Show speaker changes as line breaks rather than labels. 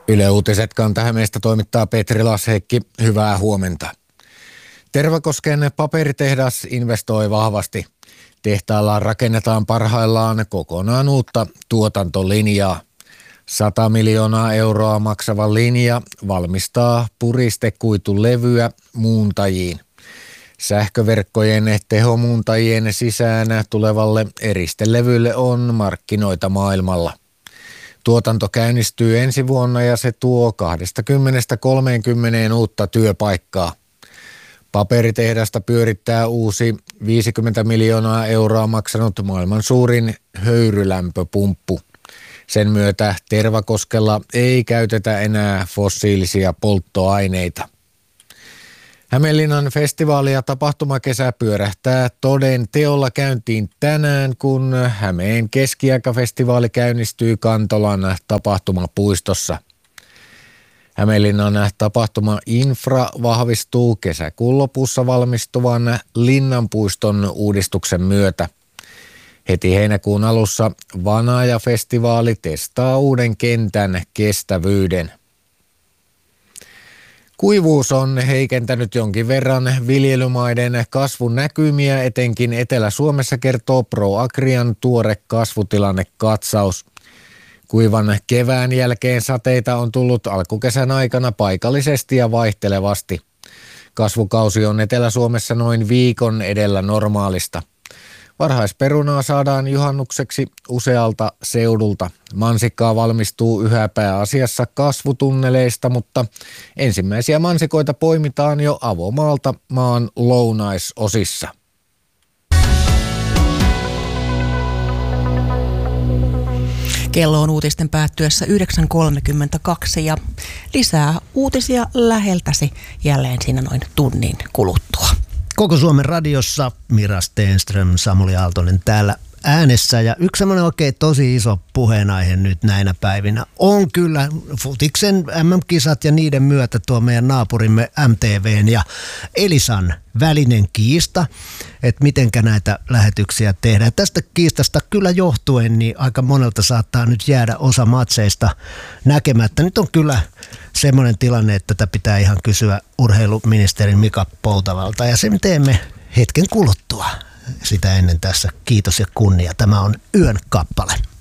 Yle Uutiset Kanta-Hämeestä toimittaa Petri Lashekki. Hyvää huomenta. Tervakosken paperitehdas investoi vahvasti. Tehtaalla rakennetaan parhaillaan kokonaan uutta tuotantolinjaa. 100 miljoonaa euroa maksava linja valmistaa puristekuitulevyä muuntajiin. Sähköverkkojen tehomuuntajien sisään tulevalle eristelevylle on markkinoita maailmalla. Tuotanto käynnistyy ensi vuonna ja se tuo 20-30 uutta työpaikkaa. Paperitehdasta pyörittää uusi 50 miljoonaa euroa maksanut maailman suurin höyrylämpöpumppu. Sen myötä Tervakoskella ei käytetä enää fossiilisia polttoaineita. Hämeenlinnan festivaali- ja tapahtumakesä pyörähtää toden teolla käyntiin tänään, kun Hämeen keskiaikafestivaali käynnistyy Kantolan tapahtumapuistossa. Hämeenlinnan tapahtuma-infra vahvistuu kesäkuun lopussa valmistuvan Linnanpuiston uudistuksen myötä. Heti heinäkuun alussa Vanaaja-festivaali testaa uuden kentän kestävyyden. Kuivuus on heikentänyt jonkin verran viljelymaiden kasvun näkymiä, etenkin Etelä-Suomessa, kertoo ProAgrian tuore kasvutilannekatsaus. Kuivan kevään jälkeen sateita on tullut alkukesän aikana paikallisesti ja vaihtelevasti. Kasvukausi on Etelä-Suomessa noin viikon edellä normaalista. Varhaisperunaa saadaan juhannukseksi usealta seudulta. Mansikkaa valmistuu yhä pääasiassa kasvutunneleista, mutta ensimmäisiä mansikoita poimitaan jo avomaalta maan lounaisosissa.
Kello on uutisten päättyessä 9.32 ja lisää uutisia läheltäsi jälleen siinä noin tunnin kuluttua.
Koko Suomen radiossa Mira Stenström, Samuli Aaltonen täällä äänessä. Ja yksi semmoinen oikein tosi iso puheenaihe nyt näinä päivinä on kyllä futiksen MM-kisat ja niiden myötä tuo meidän naapurimme MTVn ja Elisan välinen kiista, että mitenkä näitä lähetyksiä tehdään. Tästä kiistasta kyllä johtuen, niin aika monelta saattaa nyt jäädä osa matseista näkemättä. Nyt on kyllä semmoinen tilanne, että tätä pitää ihan kysyä urheiluministeri Mika Poutavalta, ja sen teemme hetken kuluttua. Sitä ennen tässä kiitos ja kunnia. Tämä on Yön kappale.